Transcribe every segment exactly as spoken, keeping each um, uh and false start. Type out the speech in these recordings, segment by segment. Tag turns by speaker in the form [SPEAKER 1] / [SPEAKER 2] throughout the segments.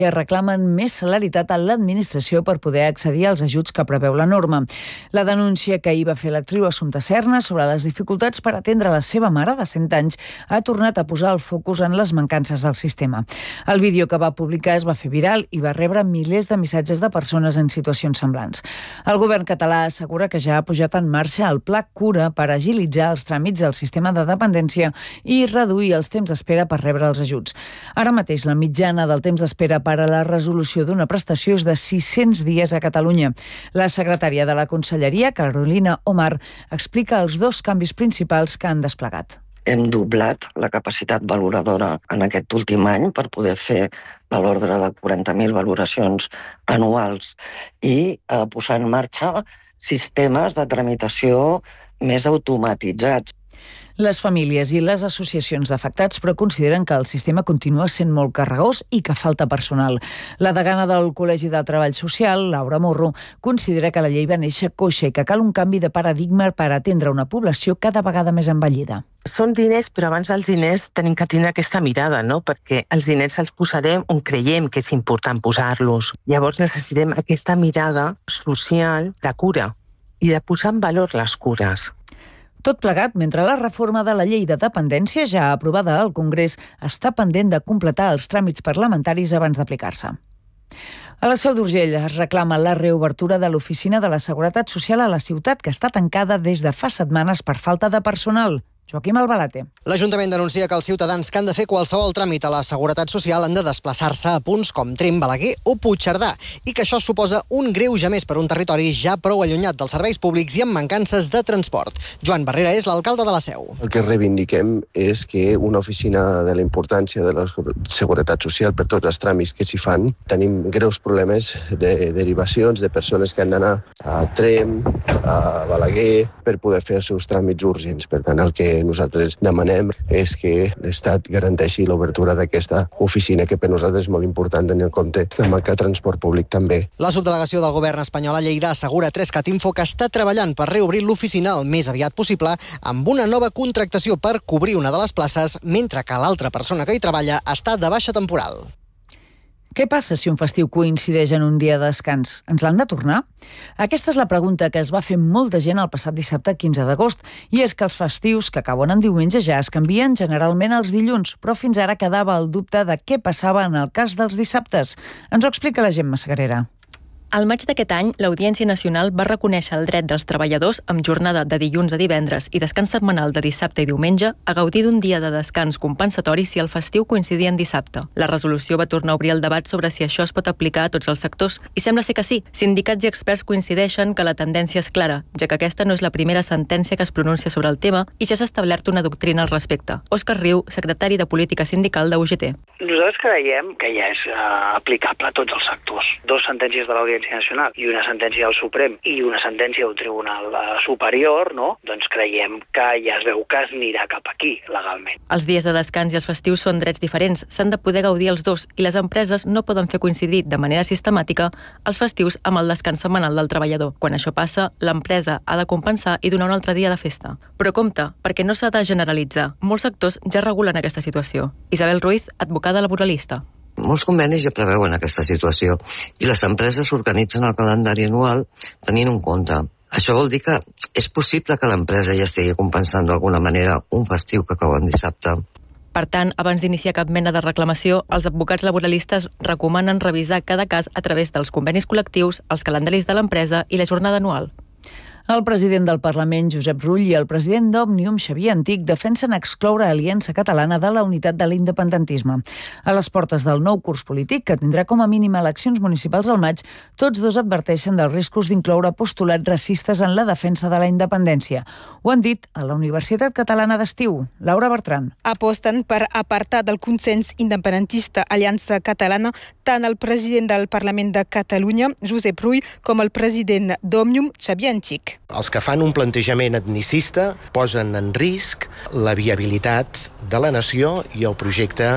[SPEAKER 1] reclamen més celeritat a l'administració per poder accedir als ajuts que preveu la norma. La denúncia que ahir va fer l'actriu Assumpta Serna sobre les dificultats per atendre la seva mare de cent anys ha tornat a posar el focus en les mancances del sistema. El vídeo que va publicar es va fer viral i va rebre milers de missatges de persones en situacions semblants. El govern català assegura que ja ha posat en marxa el Pla Cura per agilitzar els tràmits del sistema de dependència i reduir els temps d'espera per rebre els ajuts. Ara mateix la mitjana del temps d'espera per a la resolució d'una prestació és de sis-cents dies a Catalunya. La secretària de la Conselleria, Carolina Omar, explica els dos canvis principals que han desplegat.
[SPEAKER 2] Hem doblat la capacitat valoradora en aquest últim any per poder fer de l'ordre de quaranta mil valoracions anuals i eh, posar en marxa sistemes de tramitació més automatitzats.
[SPEAKER 1] Les famílies i les associacions d'afectats però consideren que el sistema continua sent molt carregós i que falta personal. La degana del Col·legi de Treball Social, Laura Morro, considera que la llei va néixer coixa i que cal un canvi de paradigma per atendre una població cada vegada més envellida.
[SPEAKER 3] Són diners, però abans dels diners tenim que tindre aquesta mirada, no? Perquè els diners els posarem on creiem que és important posar-los. Llavors necessitem aquesta mirada social de cura i de posar en valor les cures.
[SPEAKER 1] Tot plegat, mentre la reforma de la llei de dependència, ja aprovada al Congrés, està pendent de completar els tràmits parlamentaris abans d'aplicar-se. A la Seu d'Urgell es reclama la reobertura de l'Oficina de la Seguretat Social a la ciutat, que està tancada des de fa setmanes per falta de personal. Joaquim Albalate.
[SPEAKER 4] L'Ajuntament denuncia que els ciutadans que han de fer qualsevol tràmit a la Seguretat Social han de desplaçar-se a punts com Tremp, Balaguer o Puigcerdà i que això suposa un greuge més per un territori ja prou allunyat dels serveis públics i amb mancances de transport. Joan Barrera és l'alcalde de la Seu.
[SPEAKER 5] El que reivindiquem és que una oficina de la importància de la Seguretat Social per tots els tràmits que s'hi fan, tenim greus problemes de derivacions de persones que han d'anar a Tremp, a Balaguer, per poder fer els seus tràmits urgents. Per tant, el que nosaltres demanem és que l'Estat garanteixi l'obertura d'aquesta oficina, que per nosaltres és molt important tenir en compte la manca de transport públic també.
[SPEAKER 4] La subdelegació del govern espanyol a Lleida assegura a Trescat Info que està treballant per reobrir l'oficina el més aviat possible amb una nova contractació per cobrir una de les places, mentre que l'altra persona que hi treballa està de baixa temporal.
[SPEAKER 1] Què passa si un festiu coincideix en un dia de descans? Ens l'han de tornar? Aquesta és la pregunta que es va fer molta gent el passat dissabte quinze d'agost, i és que els festius que cauen en diumenge ja es canvien generalment els dilluns, però fins ara quedava el dubte de què passava en el cas dels dissabtes. Ens ho explica la Gemma Sagrera.
[SPEAKER 6] Al maig d'aquest any, l'Audiència Nacional va reconèixer el dret dels treballadors amb jornada de dilluns a divendres i descans setmanal de dissabte i diumenge a gaudir d'un dia de descans compensatori si el festiu coincidia en dissabte. La resolució va tornar a obrir el debat sobre si això es pot aplicar a tots els sectors, i sembla ser que sí. Sindicats i experts coincideixen que la tendència és clara, ja que aquesta no és la primera sentència que es pronuncia sobre el tema i ja s'ha establert una doctrina al respecte. Òscar Riu, secretari de Política Sindical de U G T.
[SPEAKER 7] Nosaltres creiem que ja és uh, aplicable a tots els sectors. Dos sentències de l'Audiència Nacional i una sentència del Suprem i una sentència d'un tribunal uh, superior, no? Doncs creiem que ja es veu que es anirà cap aquí, legalment.
[SPEAKER 6] Els dies de descans i els festius són drets diferents, s'han de poder gaudir els dos i les empreses no poden fer coincidir de manera sistemàtica els festius amb el descans setmanal del treballador. Quan això passa, l'empresa ha de compensar i donar un altre dia de festa. Però compte, perquè no s'ha de generalitzar. Molts sectors ja regulen aquesta situació. Isabel Ruiz, advocada laboralista.
[SPEAKER 2] Molts convenis ja preveuen aquesta situació i les empreses organitzen el calendari anual tenint en compte. Això vol dir que és possible que l'empresa ja estigui compensant d'alguna manera un festiu que cau en dissabte.
[SPEAKER 6] Per tant, abans d'iniciar cap mena de reclamació, els advocats laboralistes recomanen revisar cada cas a través dels convenis col·lectius, els calendaris de l'empresa i la jornada anual.
[SPEAKER 1] El president del Parlament, Josep Rull, i el president d'Òmnium, Xavier Antic, defensen excloure Aliança Catalana de la unitat de l'independentisme. A les portes del nou curs polític, que tindrà com a mínim eleccions municipals al maig, tots dos adverteixen dels riscos d'incloure postulats racistes en la defensa de la independència. Ho han dit a la Universitat Catalana d'Estiu. Laura Bertran.
[SPEAKER 8] Aposten per apartar del consens independentista Aliança Catalana tant el president del Parlament de Catalunya, Josep Rull, com el president d'Òmnium, Xavier Antic.
[SPEAKER 9] Els que fan un plantejament etnicista posen en risc la viabilitat de la nació i el projecte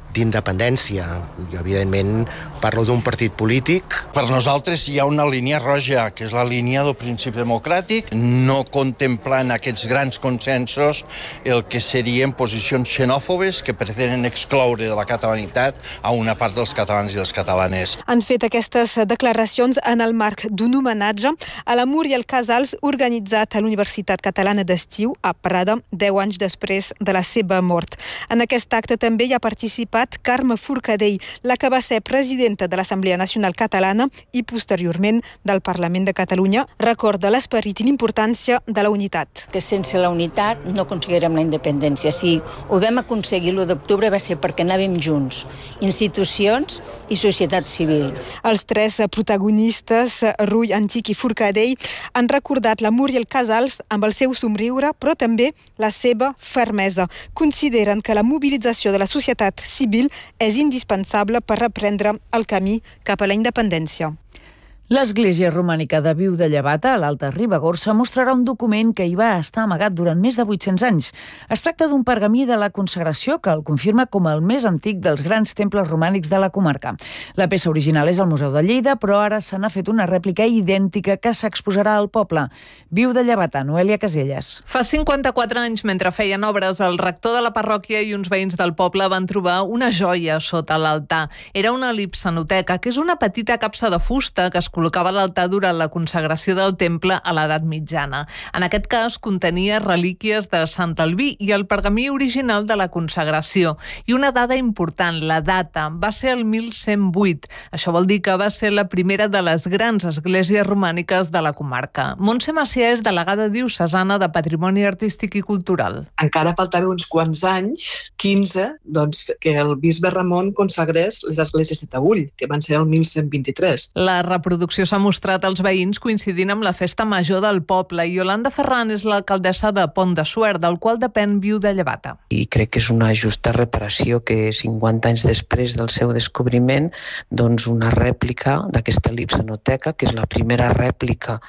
[SPEAKER 9] d'independència. Jo, evidentment, parlo d'un partit polític.
[SPEAKER 10] Per nosaltres hi ha una línia roja, que és la línia del principi democràtic, no contemplant aquests grans consensos el que serien posicions xenòfobes que pretenen excloure de la catalanitat a una part dels catalans i les catalanes.
[SPEAKER 8] Han fet aquestes declaracions en el marc d'un homenatge a la Muriel Casals organitzat a l'Universitat Catalana d'Estiu a Prada, deu anys després de la seva mort. En aquest acte també hi ha participat Carme Forcadell, la que va ser presidenta de l'Assemblea Nacional Catalana i posteriorment del Parlament de Catalunya. Recorda l'esperit i l'importància de la unitat.
[SPEAKER 11] Que sense la unitat no aconseguirem la independència. Si ho vam aconseguir l'u d'octubre va ser perquè anàvem junts, institucions i societat civil.
[SPEAKER 8] Els tres protagonistes, Rull, Antic i Forcadell, han recordat la Muriel Casals amb el seu somriure, però també la seva fermesa. Consideren que la mobilització de la societat civil és indispensable per reprendre el camí cap a la independència.
[SPEAKER 1] L'església romànica de Viu de Llevata, a l'Alta Ribagorça, mostrarà un document que hi va estar amagat durant més de vuit-cents anys. Es tracta d'un pergamí de la consagració que el confirma com el més antic dels grans temples romànics de la comarca. La peça original és al Museu de Lleida, però ara se n'ha fet una rèplica idèntica que s'exposarà al poble. Viu de Llevata, Noelia Caselles.
[SPEAKER 12] Fa cinquanta-quatre anys, mentre feien obres, el rector de la parròquia i uns veïns del poble van trobar una joia sota l'altar. Era una lipsanoteca, que és una petita capsa de fusta que es col·locava a l'altar durant la consagració del temple a l'edat mitjana. En aquest cas contenia relíquies de Sant Albí i el pergamí original de la consagració. I una dada important, la data, va ser el mil cent vuit. Això vol dir que va ser la primera de les grans esglésies romàniques de la comarca. Montse Macià és delegada diocesana de Patrimoni Artístic i Cultural.
[SPEAKER 13] Encara faltava uns quants anys, quinze, doncs, que el bisbe Ramon consagrés les esglésies de Taüll, que van ser el mil cent vint-i-tres.
[SPEAKER 12] La reproducció s'ha mostrat als veïns coincidint amb la festa major del poble i Yolanda Ferran és l'alcaldessa de Pont de Suert, del qual depèn Viu de Llevata.
[SPEAKER 3] I crec que és una justa reparació que cinquanta anys després del seu descobriment, doncs una rèplica d'aquesta lipsanoteca, que és la primera rèplica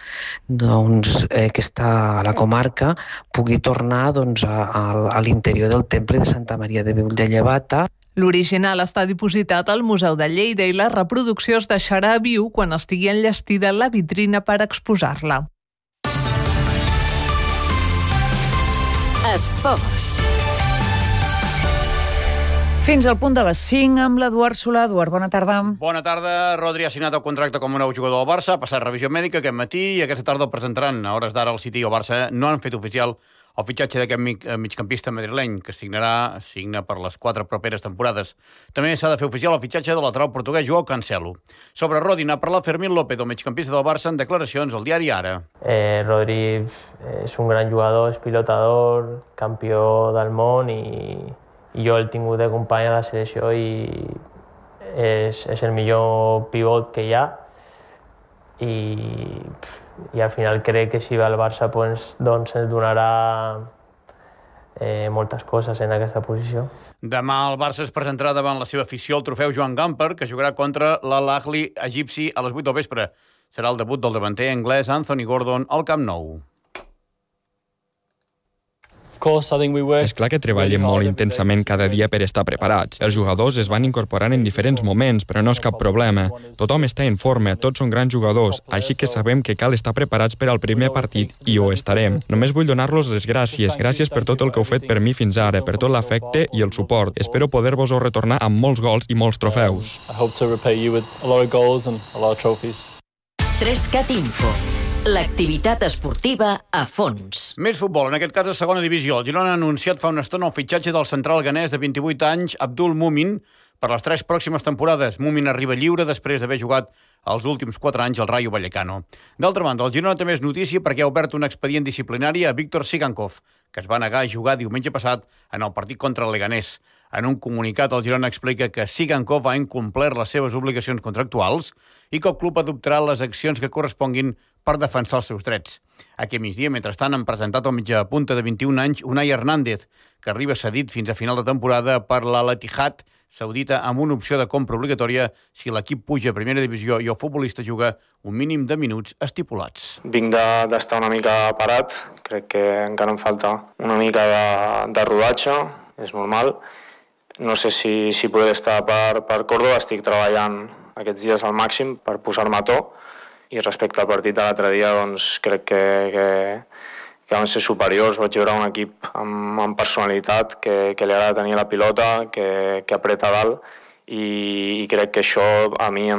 [SPEAKER 3] doncs, eh, que està a la comarca, pugui tornar doncs, a, a, a l'interior del temple de Santa Maria de Viu de Llevata.
[SPEAKER 12] L'original està dipositat al Museu de Lleida i la reproducció es deixarà a Viu quan estigui enllestida la vitrina per exposar-la.
[SPEAKER 1] Esports. Fins al punt de les cinc amb l'Eduard Solà. Eduard, bona tarda.
[SPEAKER 14] Bona tarda. Rodri ha signat el contracte com a nou jugador del Barça, ha passat revisió mèdica aquest matí i aquesta tarda el presentaran. A hores d'ara el City i el Barça no han fet oficial el fitxatge d'aquest mig, migcampista madrileny, que signarà signa per les quatre properes temporades. També s'ha de fer oficial el fitxatge de lateral portuguès Joao Cancelo. Sobre Rodri n'ha parlat Fermín López, el migcampista del Barça, en declaracions al diari Ara.
[SPEAKER 15] Eh, Rodri és un gran jugador, és pilotador, campió del món i, i jo el he tingut de company a la selecció i és, és el millor pivot que hi ha. I, i al final crec que si va al Barça pues, doncs ens donarà eh, moltes coses en aquesta posició.
[SPEAKER 14] Demà el Barça es presentarà davant la seva afició el trofeu Joan Gamper, que jugarà contra l'Al-Ahly egipci a les vuit del vespre. Serà el debut del davanter anglès Anthony Gordon al Camp Nou.
[SPEAKER 16] És clar que treballem molt intensament cada dia per estar preparats. Els jugadors es van incorporant en diferents moments, però no és cap problema. Tothom està en forma, tots són grans jugadors, així que sabem que cal estar preparats per al primer partit i ho estarem. Només vull donar-los les gràcies. Gràcies per tot el que heu fet per mi fins ara, per tot l'afecte i el suport. Espero poder-vos-ho retornar amb molts gols i molts trofeus.
[SPEAKER 17] tres cat Info. L'activitat esportiva a fons.
[SPEAKER 14] Més futbol, en aquest cas a segona divisió. El Girona ha anunciat fa una estona el fitxatge del central ganès de vint-i-vuit anys, Abdul Mumin, per les tres pròximes temporades. Mumin arriba lliure després d'haver jugat els últims quatre anys al Rayo Vallecano. D'altra banda, el Girona també és notícia perquè ha obert un expedient disciplinari a Víctor Sigankov, que es va negar a jugar diumenge passat en el partit contra el Leganés. En un comunicat, el Girona explica que Sigankov ha incomplert les seves obligacions contractuals i que el club adoptarà les accions que corresponguin per defensar els seus drets. Aquest migdia, mentrestant, han presentat el mitjà punta de vint-i-un anys Unai Hernández, que arriba cedit fins a final de temporada per l'Al-Ittihad saudita amb una opció de compra obligatòria si l'equip puja a primera divisió i el futbolista juga un mínim de minuts estipulats.
[SPEAKER 18] Vinc d'estar una mica parat, crec que encara em falta una mica de, de rodatge, és normal. No sé si, si podré estar per, per Córdoba, estic treballant aquests dies al màxim per posar-me a to, i respecte al partit de l'altre dia, doncs crec que, que, que van ser superiors. Vaig veure un equip amb, amb personalitat, que, que li agrada tenir la pilota, que, que apreta dalt, i, i crec que això a mi em